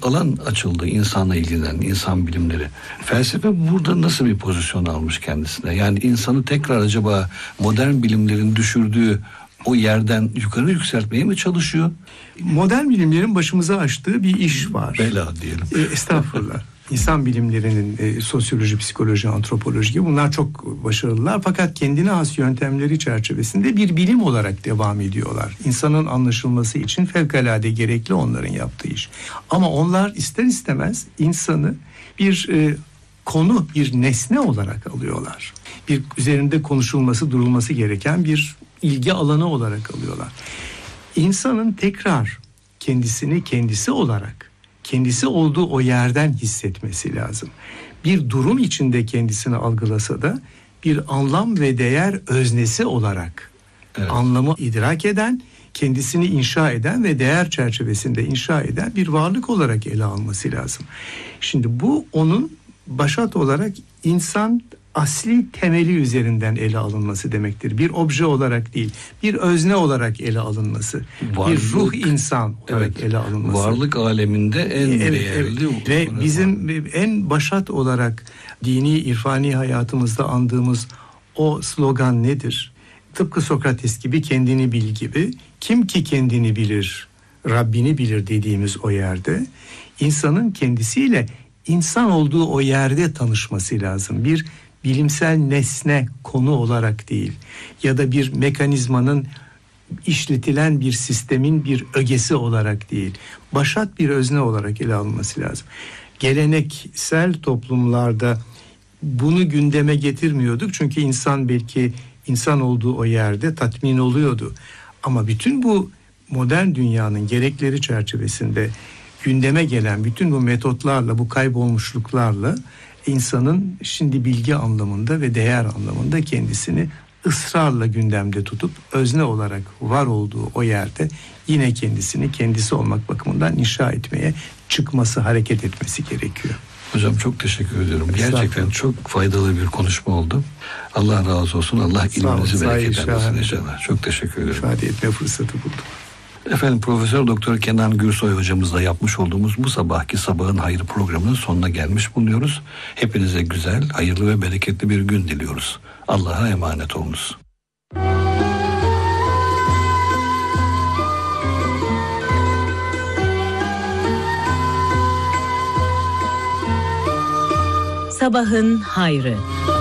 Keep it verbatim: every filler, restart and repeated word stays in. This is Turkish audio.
alan açıldı insanla ilgilenen, insan bilimleri. Felsefe burada nasıl bir pozisyon almış kendisine? Yani insanı tekrar acaba modern bilimlerin düşürdüğü o yerden yukarı yükseltmeye mi çalışıyor? Modern bilimlerin başımıza açtığı bir iş var. Bela diyelim. E, estağfurullah. İnsan bilimlerinin e, sosyoloji, psikoloji, antropoloji gibi bunlar çok başarılılar. Fakat kendine has yöntemleri çerçevesinde bir bilim olarak devam ediyorlar. İnsanın anlaşılması için fevkalade gerekli onların yaptığı iş. Ama onlar ister istemez insanı bir e, konu, bir nesne olarak alıyorlar. Bir üzerinde konuşulması, durulması gereken bir ilgi alanı olarak alıyorlar. İnsanın tekrar kendisini kendisi olarak, kendisi olduğu o yerden hissetmesi lazım. Bir durum içinde kendisini algılasa da bir anlam ve değer öznesi olarak evet. anlamı idrak eden, kendisini inşa eden ve değer çerçevesinde inşa eden bir varlık olarak ele alması lazım. Şimdi bu onun başat olarak insan asli temeli üzerinden ele alınması demektir. Bir obje olarak değil, bir özne olarak ele alınması. Varlık, bir ruh insan olarak evet, ele alınması. Varlık aleminde en evet, değerli. Evet. Ve bizim var. En başat olarak dini, irfani hayatımızda andığımız o slogan nedir? Tıpkı Sokrates gibi, kendini bil gibi. Kim ki kendini bilir, Rabbini bilir dediğimiz o yerde insanın kendisiyle insan olduğu o yerde tanışması lazım. Bir bilimsel nesne, konu olarak değil ya da bir mekanizmanın, işletilen bir sistemin bir ögesi olarak değil, başat bir özne olarak ele alınması lazım. Geleneksel toplumlarda bunu gündeme getirmiyorduk çünkü insan belki insan olduğu o yerde tatmin oluyordu. Ama bütün bu modern dünyanın gerekleri çerçevesinde gündeme gelen bütün bu metotlarla, bu kaybolmuşluklarla insanın şimdi bilgi anlamında ve değer anlamında kendisini ısrarla gündemde tutup özne olarak var olduğu o yerde yine kendisini kendisi olmak bakımından inşa etmeye çıkması, hareket etmesi gerekiyor. Hocam çok teşekkür ediyorum. Gerçekten çok faydalı bir konuşma oldu. Allah razı olsun. Allah ilminizi bereketlendirsin inşallah. Çok teşekkür ederim. İfade etme fırsatı buldum. Efendim Profesör Doktor Kenan Gürsoy hocamızla yapmış olduğumuz bu sabahki Sabahın Hayrı programının sonuna gelmiş bulunuyoruz. Hepinize güzel, hayırlı ve bereketli bir gün diliyoruz. Allah'a emanet olunuz. Sabahın Hayrı.